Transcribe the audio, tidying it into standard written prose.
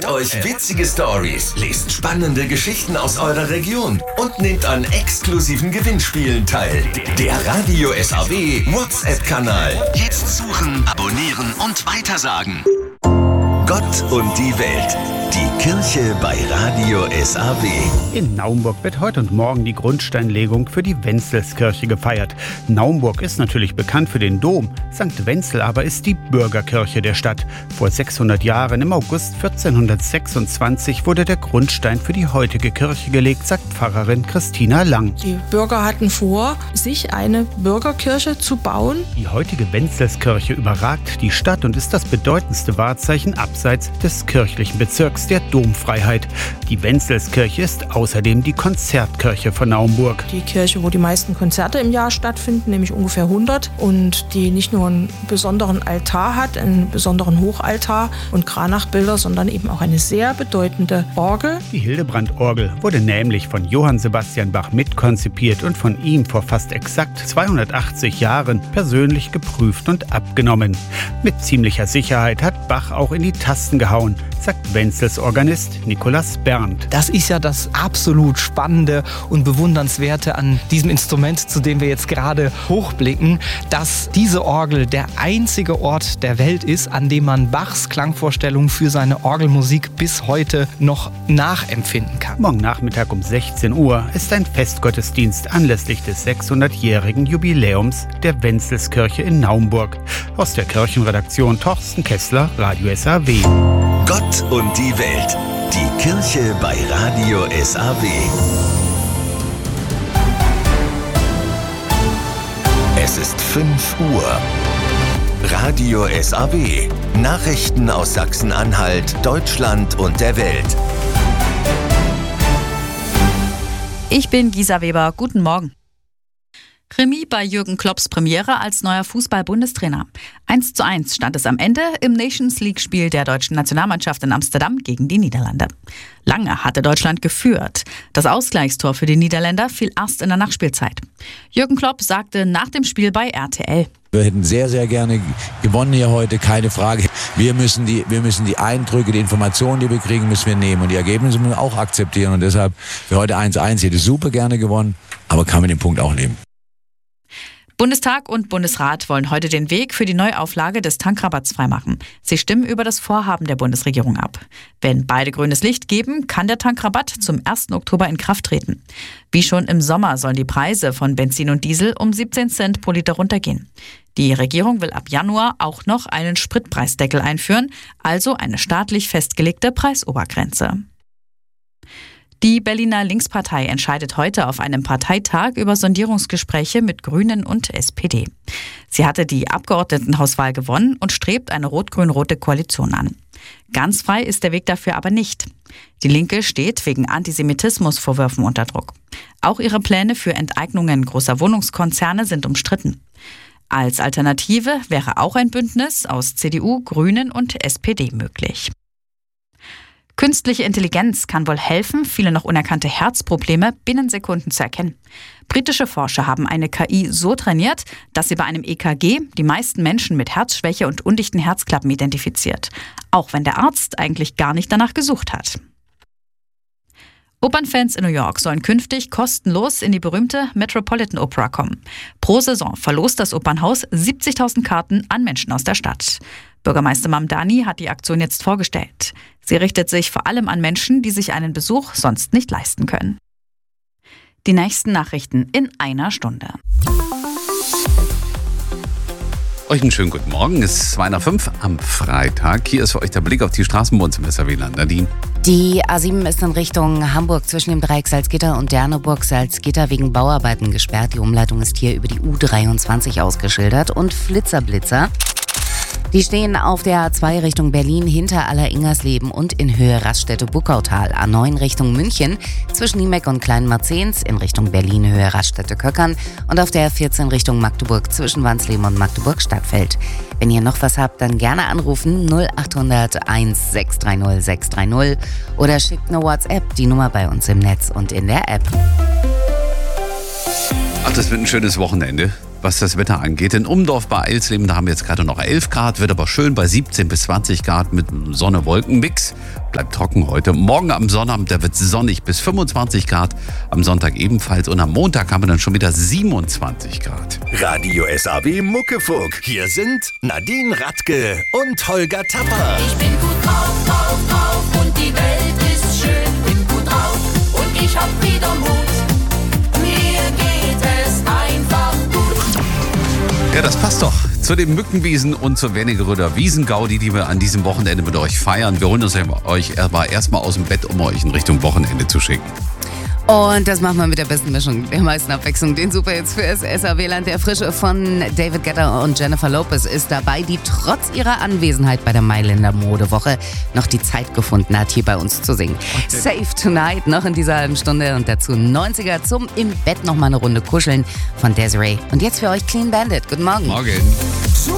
euch witzige Stories, lest spannende Geschichten aus eurer Region und nehmt an exklusiven Gewinnspielen teil. Der Radio SAW WhatsApp-Kanal. Jetzt suchen, abonnieren und weitersagen. Gott und die Welt. Die Kirche bei Radio SAW. In Naumburg wird heute und morgen die Grundsteinlegung für die Wenzelskirche gefeiert. Naumburg ist natürlich bekannt für den Dom. St. Wenzel aber ist die Bürgerkirche der Stadt. Vor 600 Jahren, im August 1426, wurde der Grundstein für die heutige Kirche gelegt, sagt Pfarrerin Christina Lang. Die Bürger hatten vor, sich eine Bürgerkirche zu bauen. Die heutige Wenzelskirche überragt die Stadt und ist das bedeutendste Wahrzeichen abseits des kirchlichen Bezirks der Domfreiheit. Die Wenzelskirche ist außerdem die Konzertkirche von Naumburg. Die Kirche, wo die meisten Konzerte im Jahr stattfinden, nämlich ungefähr 100, und die nicht nur einen besonderen Altar hat, einen besonderen Hochaltar und Kranachbilder, sondern eben auch eine sehr bedeutende Orgel. Die Hildebrand-Orgel wurde nämlich von Johann Sebastian Bach mitkonzipiert und von ihm vor fast exakt 280 Jahren persönlich geprüft und abgenommen. Mit ziemlicher Sicherheit hat Bach auch in die Tasten gehauen, sagt Wenzels Organist Nikolaus Berndt. Das ist ja das absolut Spannende und Bewundernswerte an diesem Instrument, zu dem wir jetzt gerade hochblicken, dass diese Orgel der einzige Ort der Welt ist, an dem man Bachs Klangvorstellung für seine Orgelmusik bis heute noch nachempfinden kann. Morgen Nachmittag um 16 Uhr ist ein Festgottesdienst anlässlich des 600-jährigen Jubiläums der Wenzelskirche in Naumburg. Aus der Kirchenredaktion Torsten Kessler, Radio SAW. Gott und die Welt. Die Kirche bei Radio SAW. Es ist 5 Uhr. Radio SAW. Nachrichten aus Sachsen-Anhalt, Deutschland und der Welt. Ich bin Gisa Weber. Guten Morgen. Remis bei Jürgen Klopps Premiere als neuer Fußball-Bundestrainer. 1:1 stand es am Ende im Nations-League-Spiel der deutschen Nationalmannschaft in Amsterdam gegen die Niederlande. Lange hatte Deutschland geführt. Das Ausgleichstor für die Niederländer fiel erst in der Nachspielzeit. Jürgen Klopp sagte nach dem Spiel bei RTL: Wir hätten sehr, sehr gerne gewonnen hier heute, keine Frage. Wir müssen die Eindrücke, die Informationen, die wir kriegen, müssen wir nehmen. Und die Ergebnisse müssen wir auch akzeptieren. Und deshalb für heute 1:1 hätte super gerne gewonnen, aber kann mit dem Punkt auch leben. Bundestag und Bundesrat wollen heute den Weg für die Neuauflage des Tankrabatts freimachen. Sie stimmen über das Vorhaben der Bundesregierung ab. Wenn beide grünes Licht geben, kann der Tankrabatt zum 1. Oktober in Kraft treten. Wie schon im Sommer sollen die Preise von Benzin und Diesel um 17 Cent pro Liter runtergehen. Die Regierung will ab Januar auch noch einen Spritpreisdeckel einführen, also eine staatlich festgelegte Preisobergrenze. Die Berliner Linkspartei entscheidet heute auf einem Parteitag über Sondierungsgespräche mit Grünen und SPD. Sie hatte die Abgeordnetenhauswahl gewonnen und strebt eine rot-grün-rote Koalition an. Ganz frei ist der Weg dafür aber nicht. Die Linke steht wegen Antisemitismusvorwürfen unter Druck. Auch ihre Pläne für Enteignungen großer Wohnungskonzerne sind umstritten. Als Alternative wäre auch ein Bündnis aus CDU, Grünen und SPD möglich. Künstliche Intelligenz kann wohl helfen, viele noch unerkannte Herzprobleme binnen Sekunden zu erkennen. Britische Forscher haben eine KI so trainiert, dass sie bei einem EKG die meisten Menschen mit Herzschwäche und undichten Herzklappen identifiziert, auch wenn der Arzt eigentlich gar nicht danach gesucht hat. Opernfans in New York sollen künftig kostenlos in die berühmte Metropolitan Opera kommen. Pro Saison verlost das Opernhaus 70.000 Karten an Menschen aus der Stadt. Bürgermeister Mamdani hat die Aktion jetzt vorgestellt. Sie richtet sich vor allem an Menschen, die sich einen Besuch sonst nicht leisten können. Die nächsten Nachrichten in einer Stunde. Euch einen schönen guten Morgen. Es ist 2:05 am Freitag. Hier ist für euch der Blick auf die Straßen bei uns im SAW-Land. Nadine. Die A7 ist in Richtung Hamburg zwischen dem Dreieck Salzgitter und Derneburg-Salzgitter wegen Bauarbeiten gesperrt. Die Umleitung ist hier über die U23 ausgeschildert. Und Flitzer. Die stehen auf der A2 Richtung Berlin hinter Aller-Ingersleben und in Höhe Raststätte-Buckautal. A9 Richtung München zwischen Niemeck und Kleinmarzens, in Richtung Berlin Höhe Raststätte-Köckern und auf der A14 Richtung Magdeburg zwischen Wansleben und Magdeburg-Stadtfeld. Wenn ihr noch was habt, dann gerne anrufen 0800 1630 630 oder schickt eine WhatsApp, die Nummer bei uns im Netz und in der App. Ach, das wird ein schönes Wochenende. was das Wetter angeht. In Umdorf bei Eilsleben, da haben wir jetzt gerade noch 11 Grad, wird aber schön bei 17 bis 20 Grad mit Sonne-Wolken-Mix. Bleibt trocken heute. Morgen am Sonnabend, da wird es sonnig bis 25 Grad. Am Sonntag ebenfalls und am Montag haben wir dann schon wieder 27 Grad. Radio SAW Muckefuck. Hier sind Nadine Radke und Holger Tapper. Ich bin gut drauf, drauf, drauf und die Welt ist schön. Bin gut drauf und ich hab wieder Mut. Mir geht es einfach gut. Ja, das passt doch zu den Mückenwiesen und zur Wernigeröder Wiesengaudi, die wir an diesem Wochenende mit euch feiern. Wir holen uns euch aber erstmal aus dem Bett, um euch in Richtung Wochenende zu schicken. Und das machen wir mit der besten Mischung, der meisten Abwechslung. Den Superhits fürs SAW-Land. Der Frische von David Guetta und Jennifer Lopez ist dabei, die trotz ihrer Anwesenheit bei der Mailänder Modewoche noch die Zeit gefunden hat, hier bei uns zu singen. Save Tonight noch in dieser halben Stunde und dazu 90er zum im Bett noch mal eine Runde kuscheln von Desiree. Und jetzt für euch Clean Bandit. Guten Morgen. Morgen.